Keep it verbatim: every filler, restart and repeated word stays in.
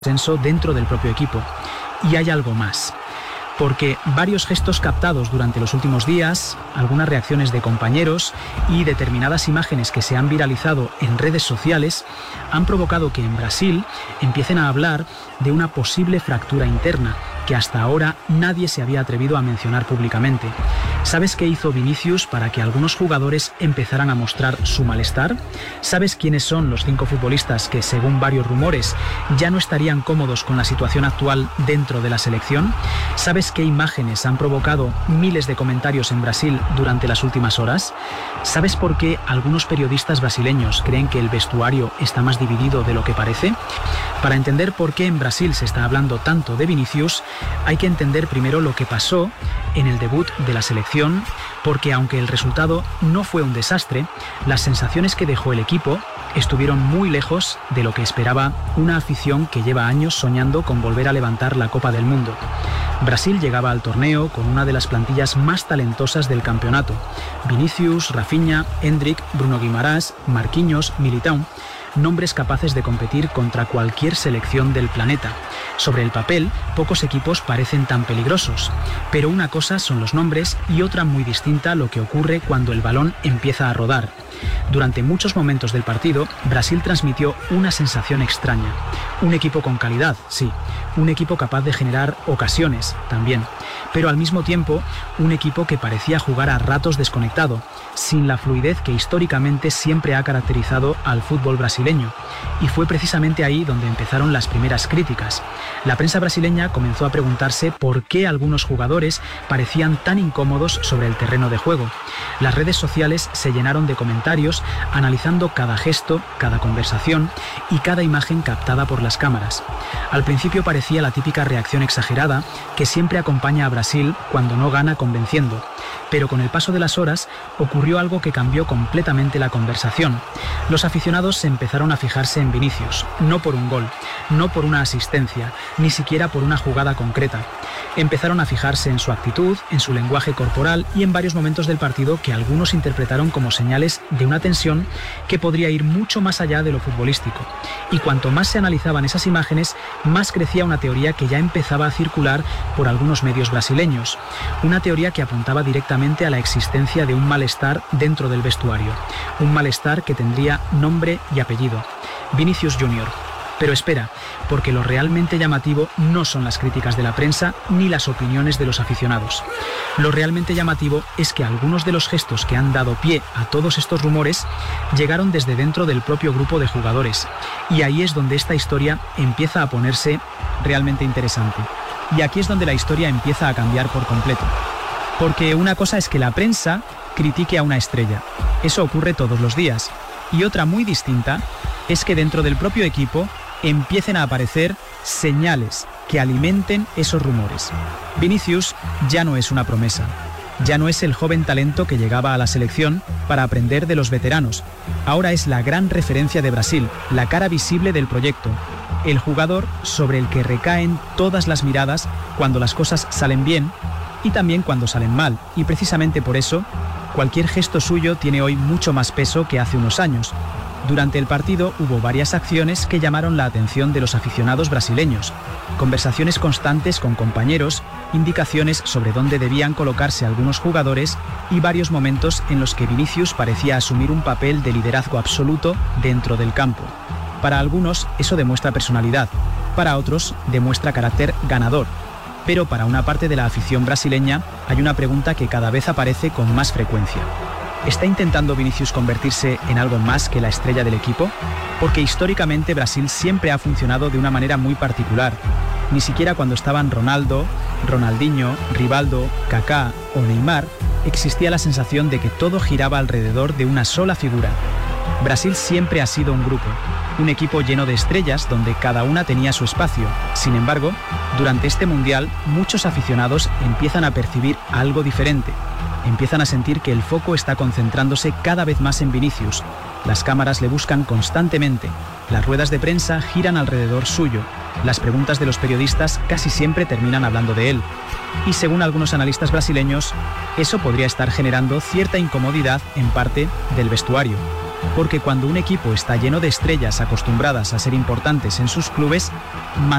consenso dentro del propio equipo. Y hay algo más, porque varios gestos captados durante los últimos días, algunas reacciones de compañeros y determinadas imágenes que se han viralizado en redes sociales han provocado que en Brasil empiecen a hablar de una posible fractura interna que hasta ahora nadie se había atrevido a mencionar públicamente. ¿Sabes qué hizo Vinicius para que algunos jugadores empezaran a mostrar su malestar? ¿Sabes quiénes son los cinco futbolistas que, según varios rumores, ya no estarían cómodos con la situación actual dentro de la selección? ¿Sabes qué imágenes han provocado miles de comentarios en Brasil durante las últimas horas? ¿Sabes por qué algunos periodistas brasileños creen que el vestuario está más dividido de lo que parece? Para entender por qué en Brasil se está hablando tanto de Vinicius, hay que entender primero lo que pasó en el debut de la selección, porque aunque el resultado no fue un desastre, las sensaciones que dejó el equipo estuvieron muy lejos de lo que esperaba una afición que lleva años soñando con volver a levantar la Copa del Mundo. Brasil llegaba al torneo con una de las plantillas más talentosas del campeonato. Vinicius, Rafinha, Endrick, Bruno Guimarães, Marquinhos, Militão, nombres capaces de competir contra cualquier selección del planeta. Sobre el papel, pocos equipos parecen tan peligrosos, pero una cosa son los nombres y otra muy distinta lo que ocurre cuando el balón empieza a rodar. Durante muchos momentos del partido, Brasil transmitió una sensación extraña. Un equipo con calidad, sí, un equipo capaz de generar ocasiones, también, pero al mismo tiempo, un equipo que parecía jugar a ratos desconectado, sin la fluidez que históricamente siempre ha caracterizado al fútbol brasileño. Y fue precisamente ahí donde empezaron las primeras críticas. La prensa brasileña comenzó a preguntarse por qué algunos jugadores parecían tan incómodos sobre el terreno de juego. Las redes sociales se llenaron de comentarios analizando cada gesto, cada conversación y cada imagen captada por las cámaras. Al principio parecía la típica reacción exagerada que siempre acompaña a Brasil cuando no gana convenciendo. Pero con el paso de las horas ocurrió algo que cambió completamente la conversación. Los aficionados se empezaron a fijarse en Vinicius, no por un gol, no por una asistencia, ni siquiera por una jugada concreta. Empezaron a fijarse en su actitud, en su lenguaje corporal y en varios momentos del partido que algunos interpretaron como señales de una tensión que podría ir mucho más allá de lo futbolístico. Y cuanto más se analizaban esas imágenes, más crecía una teoría que ya empezaba a circular por algunos medios brasileños. Una teoría que apuntaba directamente a la existencia de un malestar dentro del vestuario. Un malestar que tendría nombre y apellido: Vinicius Junior. Pero espera, porque lo realmente llamativo no son las críticas de la prensa ni las opiniones de los aficionados. Lo realmente llamativo es que algunos de los gestos que han dado pie a todos estos rumores llegaron desde dentro del propio grupo de jugadores. Y ahí es donde esta historia empieza a ponerse realmente interesante. Y aquí es donde la historia empieza a cambiar por completo. Porque una cosa es que la prensa critique a una estrella. Eso ocurre todos los días. Y otra muy distinta es que dentro del propio equipo empiecen a aparecer señales que alimenten esos rumores. Vinicius ya no es una promesa, ya no es el joven talento que llegaba a la selección para aprender de los veteranos. Ahora es la gran referencia de Brasil, la cara visible del proyecto, el jugador sobre el que recaen todas las miradas cuando las cosas salen bien y también cuando salen mal. Y precisamente por eso, cualquier gesto suyo tiene hoy mucho más peso que hace unos años. Durante el partido hubo varias acciones que llamaron la atención de los aficionados brasileños. Conversaciones constantes con compañeros, indicaciones sobre dónde debían colocarse algunos jugadores y varios momentos en los que Vinicius parecía asumir un papel de liderazgo absoluto dentro del campo. Para algunos eso demuestra personalidad, para otros demuestra carácter ganador. Pero para una parte de la afición brasileña hay una pregunta que cada vez aparece con más frecuencia. ¿Está intentando Vinicius convertirse en algo más que la estrella del equipo? Porque históricamente Brasil siempre ha funcionado de una manera muy particular. Ni siquiera cuando estaban Ronaldo, Ronaldinho, Rivaldo, Kaká o Neymar, existía la sensación de que todo giraba alrededor de una sola figura. Brasil siempre ha sido un grupo, un equipo lleno de estrellas donde cada una tenía su espacio. Sin embargo, durante este mundial, muchos aficionados empiezan a percibir algo diferente. Empiezan a sentir que el foco está concentrándose cada vez más en Vinicius. Las cámaras le buscan constantemente. las ruedas de prensa giran alrededor suyo. Las preguntas de los periodistas casi siempre terminan hablando de él. Y según algunos analistas brasileños, eso podría estar generando cierta incomodidad en parte del vestuario. Porque cuando un equipo está lleno de estrellas acostumbradas a ser importantes en sus clubes,